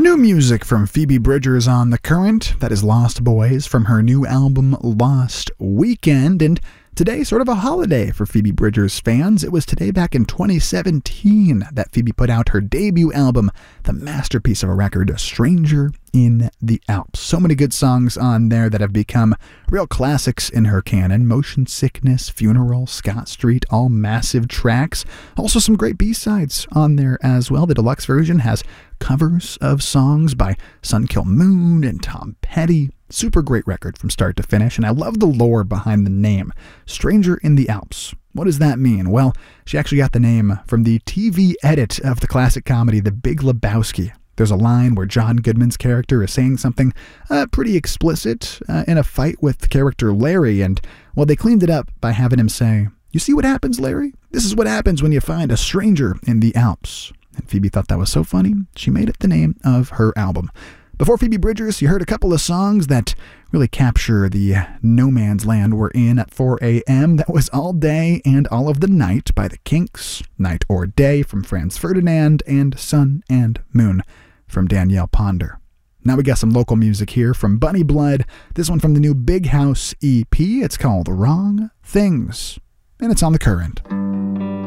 New music from Phoebe Bridgers on The Current. That is Lost Boys from her new album Lost Weekend. And today, sort of a holiday for Phoebe Bridgers fans. It was today back in 2017 that Phoebe put out her debut album, the masterpiece of a record, Stranger in the Alps. So many good songs on there that have become real classics in her canon. Motion Sickness, Funeral, Scott Street, all massive tracks. Also some great B-sides on there as well. The deluxe version has covers of songs by Sunkill Moon and Tom Petty. Super great record from start to finish, and I love the lore behind the name, Stranger in the Alps. What does that mean? Well, she actually got the name from the TV edit of the classic comedy The Big Lebowski. There's a line where John Goodman's character is saying something pretty explicit in a fight with the character Larry, and, well, they cleaned it up by having him say, "You see what happens, Larry? This is what happens when you find a stranger in the Alps." And Phoebe thought that was so funny, she made it the name of her album. Before Phoebe Bridgers, you heard a couple of songs that really capture the no man's land we're in at 4 a.m. That was All Day and All of the Night by the Kinks, Night or Day from Franz Ferdinand, and Sun and Moon from Danielle Ponder. Now we got some local music here from Bunny Blood. This one from the new Big House EP. It's called Wrong Things, and it's on The Current.